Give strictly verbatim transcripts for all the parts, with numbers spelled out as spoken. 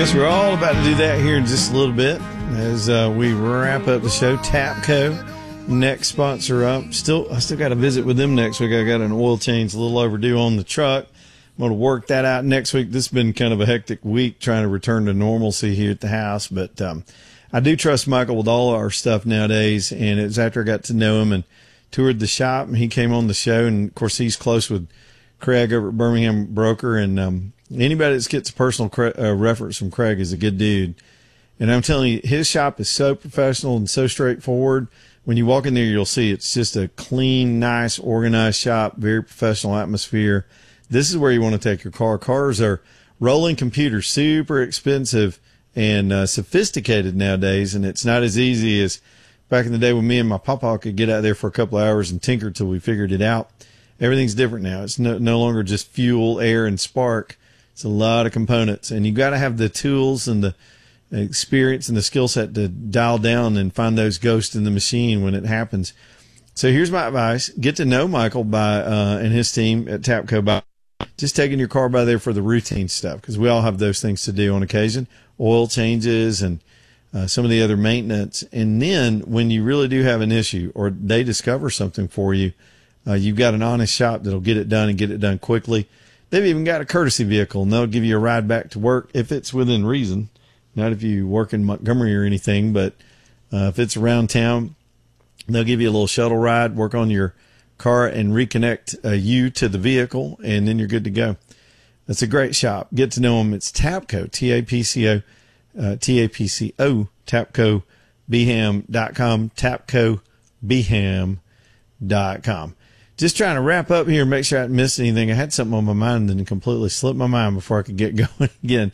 Yes, we're all about to do that here in just a little bit as uh, we wrap up the show. Tapco, next sponsor up. Still, I still got to visit with them next week. I got an oil change a little overdue on the truck. I'm going to work that out next week. This has been kind of a hectic week trying to return to normalcy here at the house, but um, I do trust Michael with all our stuff nowadays, and it's after I got to know him and toured the shop, and he came on the show, and of course he's close with Craig over at Birmingham Broker, and um, anybody that gets a personal cre- uh, reference from Craig is a good dude. And I'm telling you, his shop is so professional and so straightforward. When you walk in there, you'll see it's just a clean, nice, organized shop, very professional atmosphere. This is where you want to take your car. Cars are rolling computers, super expensive and uh, sophisticated nowadays, and it's not as easy as back in the day when me and my papa could get out there for a couple of hours and tinker till we figured it out. Everything's different now. It's no, no longer just fuel, air, and spark. It's a lot of components, and you got to have the tools and the experience and the skill set to dial down and find those ghosts in the machine when it happens. So here's my advice. Get to know Michael by uh, and his team at Tapco by just taking your car by there for the routine stuff, because we all have those things to do on occasion, oil changes and uh, some of the other maintenance. And then when you really do have an issue or they discover something for you, uh, you've got an honest shop that'll get it done and get it done quickly. They've even got a courtesy vehicle, and they'll give you a ride back to work if it's within reason. Not if you work in Montgomery or anything, but uh, if it's around town, they'll give you a little shuttle ride, work on your car, and reconnect uh, you to the vehicle, and then you're good to go. That's a great shop. Get to know them. It's Tapco, T A P C O, uh, T A P C O, tapco beham dot com, tapco beham dot com. Just trying to wrap up here and make sure I didn't miss anything. I had something on my mind and then completely slipped my mind before I could get going again.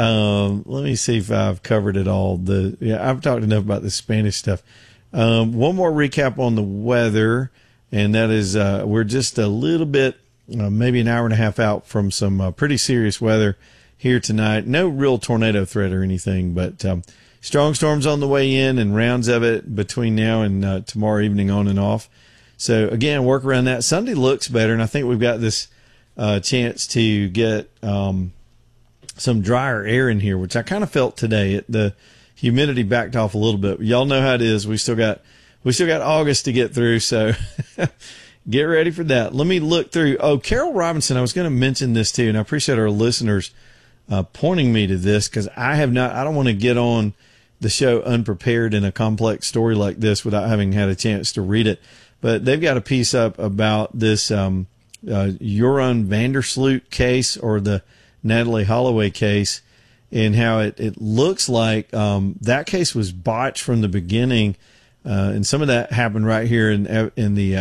Um, let me see if I've covered it all. The yeah, I've talked enough about the Spanish stuff. Um, one more recap on the weather, and that is uh, we're just a little bit, uh, maybe an hour and a half out from some uh, pretty serious weather here tonight. No real tornado threat or anything, but um, strong storms on the way in and rounds of it between now and uh, tomorrow evening on and off. So, again, work around that. Sunday looks better, and I think we've got this uh, chance to get um, some drier air in here, which I kind of felt today. It, the humidity backed off a little bit. Y'all know how it is. We still got we still got August to get through, so get ready for that. Let me look through. Oh, Carol Robinson, I was going to mention this too, and I appreciate our listeners uh, pointing me to this, because I have not. I don't want to get on the show unprepared in a complex story like this without having had a chance to read it. But they've got a piece up about this um, uh, Joran Vandersloot case, or the Natalie Holloway case, and how it, it looks like um, that case was botched from the beginning. Uh, and some of that happened right here in, in the